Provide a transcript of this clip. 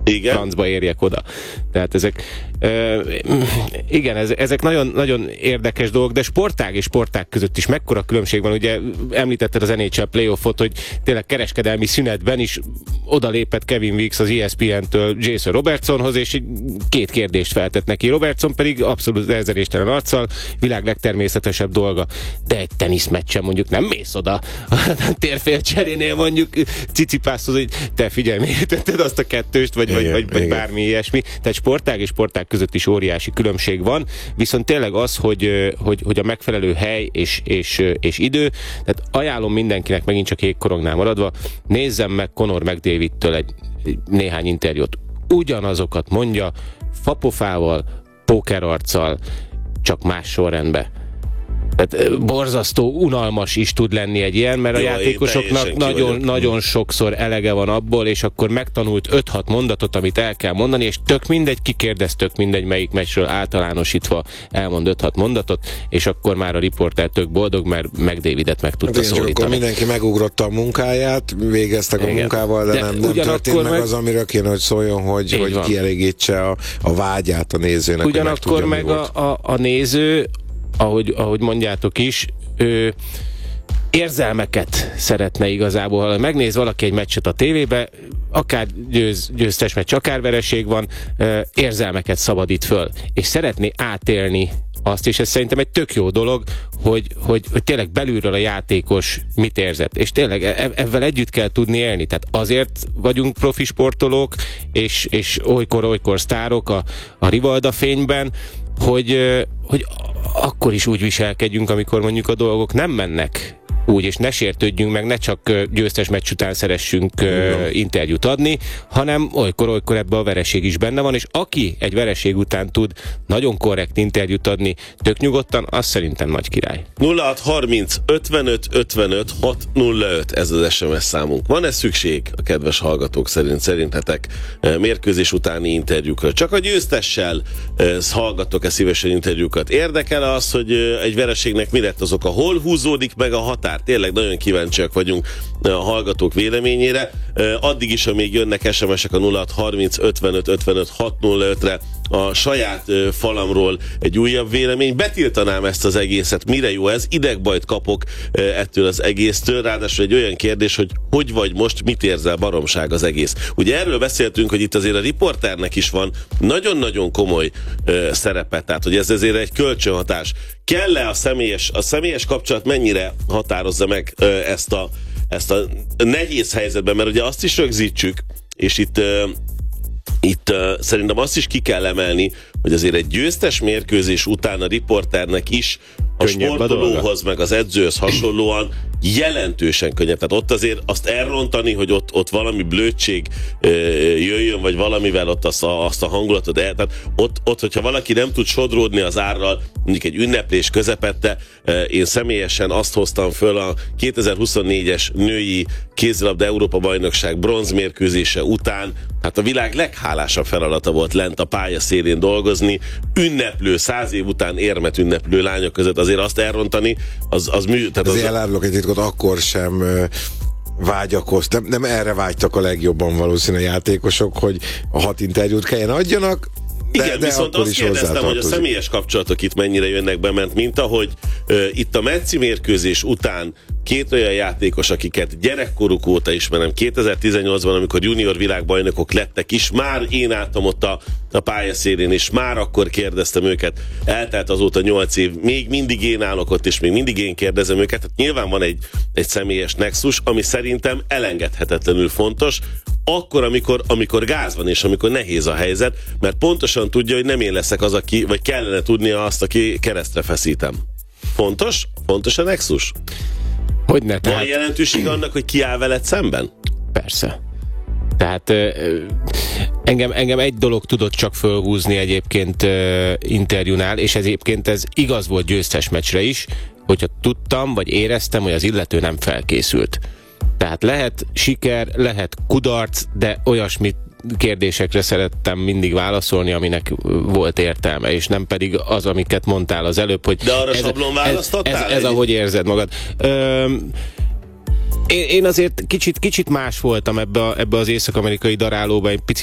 francba érjek oda. Tehát ezek igen, ezek nagyon, nagyon érdekes dolgok, de sportág és sportág között is mekkora különbség van. Ugye említetted az NHL playoffot, hogy tényleg kereskedelmi szünetben is odalépett Kevin Weeks az ESPN-től Jason Robertsonhoz, és két kérdést feltett neki. Robertson pedig abszolút elzenéstelen arccal, világ legtermészetesebb dolga. De egy teniszmeccsen mondjuk nem mész oda a térfélcserénél mondjuk Cicipászhoz, hogy te figyelj, miért tetted azt a kettőst, vagy bármi ilyesmi. Tehát sportág és sportág között is óriási különbség van, viszont tényleg az, hogy a megfelelő hely és idő, tehát ajánlom mindenkinek, megint csak jégkorongnál maradva, nézzem meg Conor McDavid-től egy néhány interjút. Ugyanazokat mondja, fapofával, pókerarccal, csak más sorrendben. Tehát borzasztó unalmas is tud lenni egy ilyen, mert a játékosoknak nagyon sokszor elege van abból, és akkor megtanult 5-6 mondatot, amit el kell mondani, és tök mindegy, kikérdez, tök mindegy, melyik meccsről általánosítva elmond 5-6 mondatot, és akkor már a riporter tök boldog, mert McDavidet meg tudta szólítani. Akkor mindenki megugrotta a munkáját, végeztek a munkával, de nem történt meg az, amiről kéne, hogy szóljon, hogy kielégítse a vágyát a nézőnek. Ugyanakkor meg a néző, ahogy mondjátok is, érzelmeket szeretne igazából. Ha megnéz valaki egy meccset a tévébe, akár győztes meccs, akár vereség van, érzelmeket szabadít föl. És szeretné átélni azt, és ez szerintem egy tök jó dolog, hogy tényleg belülről a játékos mit érzett. És tényleg ezzel együtt kell tudni élni. Tehát azért vagyunk profi sportolók, és olykor sztárok a Rivalda fényben, hogy akkor is úgy viselkedjünk, amikor mondjuk a dolgok nem mennek úgy, és ne sértődjünk meg, ne csak győztes meccs után szeressünk interjút adni, hanem olykor ebbe a vereség is benne van, és aki egy vereség után tud nagyon korrekt interjút adni tök nyugodtan, az szerintem nagy király. 0630 55 55 605, ez az SMS számunk. Van-e szükség a kedves hallgatók szerintetek mérkőzés utáni interjúkra? Csak a győztessel hallgatok-e szívesen interjúkat? Érdekel az, hogy egy vereségnek mi lett az oka? Hol húzódik meg a határ? Tényleg nagyon kíváncsiak vagyunk a hallgatók véleményére. Addig is, amíg jönnek SMS-ek a 0630 55 55 605-re a saját falamról egy újabb vélemény. Betiltanám ezt az egészet. Mire jó ez? Idegbajt kapok ettől az egésztől. Ráadásul egy olyan kérdés, hogy vagy most, mit érzel, baromság az egész. Ugye erről beszéltünk, hogy itt azért a riporternek is van nagyon-nagyon komoly szerepe. Tehát, hogy ez azért egy kölcsönhatás. Kell-e a személyes kapcsolat mennyire határozza meg ezt a nehéz helyzetben, mert ugye azt is rögzítsük, és itt szerintem azt is ki kell emelni, hogy azért egy győztes mérkőzés után a riporternek is a sportolóhoz, meg az edzőhöz hasonlóan jelentősen könnyebb. Tehát ott azért azt elrontani, hogy ott valami blödség jöjjön, vagy valamivel ott azt a hangulatot tehát ott, hogyha valaki nem tud sodródni az árral, mondjuk egy ünneplés közepette, én személyesen azt hoztam föl a 2024-es női kézilabda Európa-bajnokság bronzmérkőzése után, hát a világ leghálásabb feladata volt lent a pálya szélén dolgozni, ünneplő, 100 év után érmet ünneplő lányok között azért azt elrontani, tehát azért elárulok egy titkot, akkor sem vágyakoztam, nem erre vágytak a legjobban valószínű a játékosok, hogy a 6 interjút kelljen adjanak. Igen, viszont azt kérdeztem, hogy a személyes kapcsolatok itt mennyire jönnek be, mert mint ahogy itt a mecci mérkőzés után két olyan játékos, akiket gyerekkoruk óta ismerem, 2018-ban, amikor junior világbajnokok lettek is, már én álltam ott a pályaszélén, és már akkor kérdeztem őket, eltelt azóta 8 év, még mindig én állok ott, és még mindig én kérdezem őket, tehát nyilván van egy személyes nexus, ami szerintem elengedhetetlenül fontos, akkor, amikor gáz van, és amikor nehéz a helyzet, mert pontosan tudja, hogy nem én leszek az, vagy kellene tudnia azt, aki keresztre feszítem. Fontos? Fontos a nexus? Hogyne, van jelentőség annak, hogy ki áll veled szemben? Persze. Tehát engem egy dolog tudott csak fölhúzni egyébként interjúnál, és egyébként ez igaz volt győztes meccsre is, hogyha tudtam, vagy éreztem, hogy az illető nem felkészült. Tehát lehet siker, lehet kudarc, de olyasmit kérdésekre szerettem mindig válaszolni, aminek volt értelme, és nem pedig az, amiket mondtál az előbb, hogy de arra sablon választottál? Ez ahogy érzed magad. Én azért kicsit más voltam ebbe az észak-amerikai darálóba, egy picit